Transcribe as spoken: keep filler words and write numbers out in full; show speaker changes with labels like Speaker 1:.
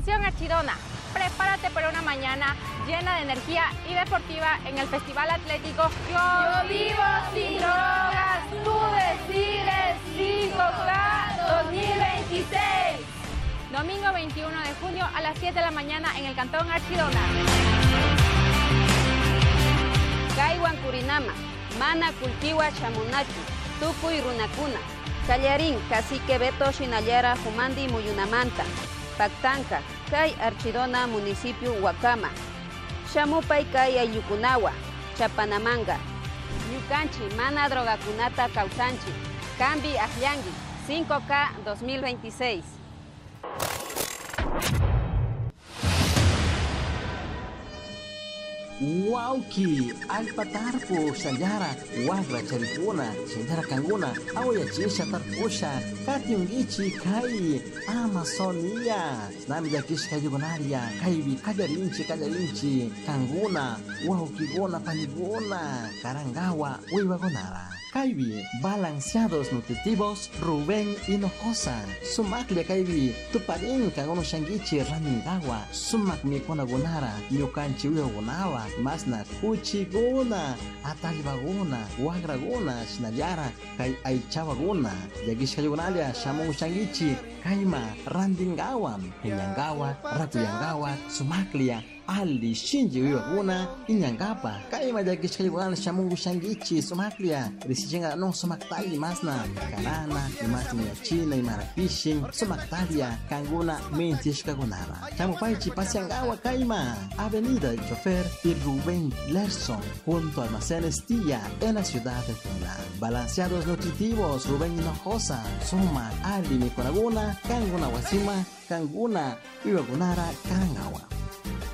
Speaker 1: Atención Archidona, prepárate para una mañana llena de energía y deportiva en el Festival Atlético Yo, Yo Vivo Sin Drogas, tú decides cinco K dos mil veintiséis. Domingo veintiuno de junio a las siete de la mañana en el Cantón Archidona.
Speaker 2: Kaiwan Kurinama, Mana Kulkiwa Chamunachu, Tukuy Runakuna, Callarín, Cacique Beto Shinallara Jumandi Muyunamanta, Pactanca, Kay Archidona Municipio Huacama, Chamupay Kay Ayukunawa, Chapanamanga, Yucanchi, Mana Drogakunata Causanchi, Cambi Ajyangi, cinco K dos mil veintiséis.
Speaker 3: Wauki, alpatarpo, sanyara, wagra charipuna, sanyara kanguna, awaya chisha tarpusha, katiungichi kai, Amazonia, nami yakish kayugonaria, kaibi kajarinchi kajarinchi, kanguna, wauki gona paligona, karangawa, uiwagonara. Kaibi, balanceados nutritivos, Rubén Hinojosa, Sumaklia Kaibi, Tuparin, Kagono Shangichi, Raningawa, Sumak Mikona Gonara, Nyukanchi Uyogonawa, Masna Kuchigona, Atalibagona, Wagragona, Shinayara, Kai Aichawagona, Yagish Kayogonalia, Shamon Shangichi, Kaima, Randingawa, Hinyangawa, Ratuyangawa, Sumaklia, Ali Shinji Uyoguna, Inyangapa, Kaima Yagish Kayogonalia, Shamon Shangichi, Sumaklia, Risichenga no Sumaktali Masna, Karana, Imatin China, Imarapishin, Sumaktalia, Kanguna, Mentish Kagonara. Chamupaichi Pasiangawa Kaima, Avenida del Chofer y Rubén Lerson, junto a Almacenes Tía, en la ciudad de Tula. Balanceados nutritivos, Rubén Hinojosa, Suma, Ali Mikonaguna, Kanguna Wasima, Kanguna, Iwagunara, Karangawa.